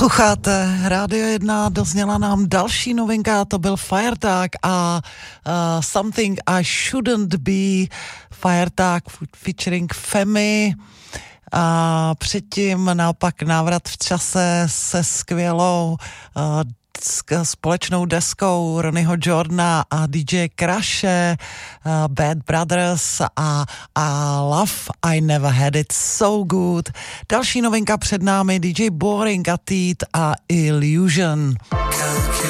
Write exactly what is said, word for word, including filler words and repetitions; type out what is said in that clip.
Posloucháte Radio jedna, dozněla nám další novinka, to byl Firetag a uh, Something I Shouldn't Be, Firetag featuring Femi. A předtím naopak návrat v čase se skvělou uh, společnou deskou Ronnieho Jordana a D J Crushe, uh, Bad Brothers a, a Love I Never Had It So Good. Další novinka před námi D J Boring a Teat a Illusion.